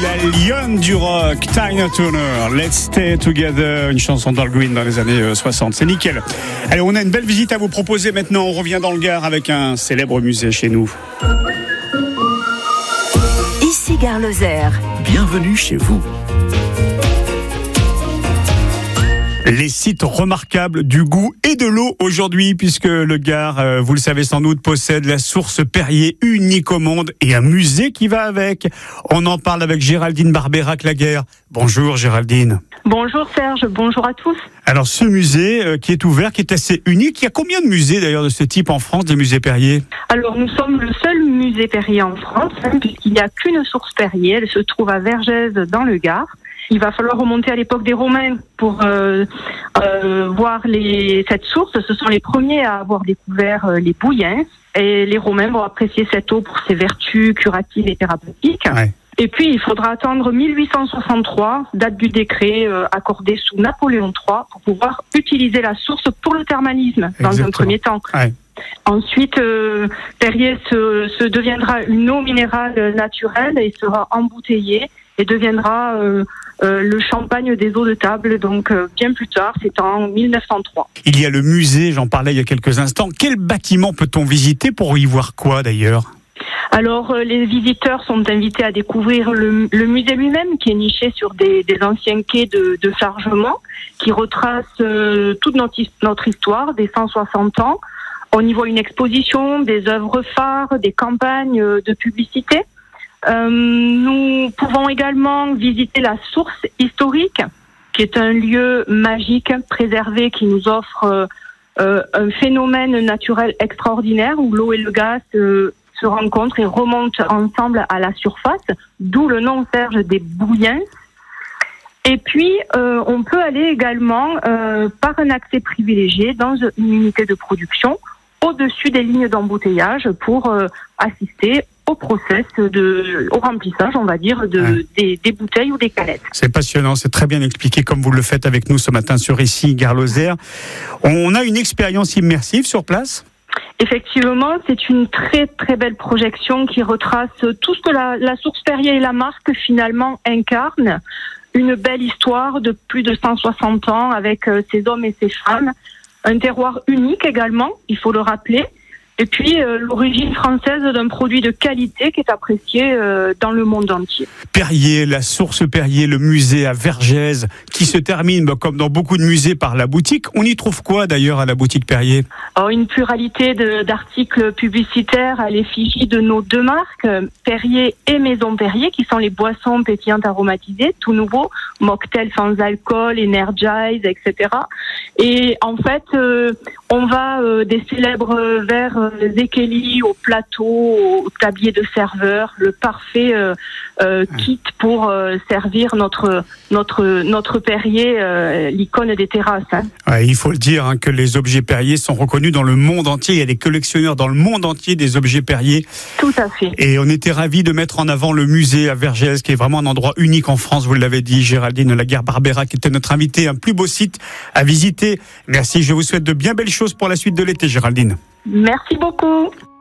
la lionne du rock, Tina Turner, Let's Stay Together, une chanson d'Al Green dans les années 60. C'est nickel. Allez, on a une belle visite à vous proposer maintenant. On revient dans le Gard avec un célèbre musée chez nous. Ici Gare Lozère. Bienvenue chez vous. Les sites remarquables du goût et de l'eau aujourd'hui, puisque le Gard, vous le savez sans doute, possède la source Perrier, unique au monde, et un musée qui va avec. On en parle avec Géraldine Barbeyrac-Laguerre. Bonjour Géraldine. Bonjour Serge, bonjour à tous. Alors ce musée qui est ouvert, qui est assez unique, il y a combien de musées d'ailleurs de ce type en France, des musées Perrier ? Alors nous sommes le seul musée Perrier en France, puisqu'il n'y a qu'une source Perrier, elle se trouve à Vergès dans le Gard. Il va falloir remonter à l'époque des Romains pour voir cette source. Ce sont les premiers à avoir découvert les bouillins. Et les Romains vont apprécier cette eau pour ses vertus curatives et thérapeutiques. Ouais. Et puis, il faudra attendre 1863, date du décret accordé sous Napoléon III, pour pouvoir utiliser la source pour le thermalisme, dans un premier temps. Ouais. Ensuite, Perrier se deviendra une eau minérale naturelle et sera embouteillée et deviendra le champagne des eaux de table, donc bien plus tard, c'est en 1903. Il y a le musée, j'en parlais il y a quelques instants. Quel bâtiment peut-on visiter pour y voir quoi d'ailleurs ? Alors, les visiteurs sont invités à découvrir le musée lui-même, qui est niché sur des anciens quais de chargement, qui retrace toute notre histoire des 160 ans. On y voit une exposition, des œuvres phares, des campagnes de publicité. Nous pouvons également visiter la source historique, qui est un lieu magique, préservé, qui nous offre un phénomène naturel extraordinaire, où l'eau et le gaz se rencontrent et remontent ensemble à la surface, d'où le nom Serge des bouillins. Et puis, on peut aller également, par un accès privilégié, dans une unité de production, au-dessus des lignes d'embouteillage pour assister au process au remplissage, on va dire, des bouteilles ou des canettes. C'est passionnant, c'est très bien expliqué comme vous le faites avec nous ce matin sur ici Gare Lozère. On a une expérience immersive sur place ? Effectivement, c'est une très très belle projection qui retrace tout ce que la source Perrier et la marque finalement incarnent. Une belle histoire de plus de 160 ans avec ces hommes et ces femmes. Un terroir unique également, il faut le rappeler. Et puis, l'origine française d'un produit de qualité qui est apprécié dans le monde entier. Perrier, la source Perrier, le musée à Vergès, qui se termine, comme dans beaucoup de musées, par la boutique. On y trouve quoi d'ailleurs à la boutique Perrier ? Alors, une pluralité d'articles publicitaires à l'effigie de nos deux marques, Perrier et Maison Perrier, qui sont les boissons pétillantes aromatisées, tout nouveau, mocktail sans alcool, Energize, etc. Et en fait, on va des célèbres verres Zekeli au plateau, au tablier de serveur, le parfait kit pour servir notre Perrier, l'icône des terrasses. Hein. Ouais, il faut le dire que les objets Perrier sont reconnus dans le monde entier. Il y a des collectionneurs dans le monde entier des objets Perrier. Tout à fait. Et on était ravis de mettre en avant le musée à Vergès, qui est vraiment un endroit unique en France. Vous l'avez dit, Géraldine Laguerre-Barbeyrac, qui était notre invitée, un plus beau site à visiter. Merci, je vous souhaite de bien belles choses pour la suite de l'été, Géraldine. Merci beaucoup.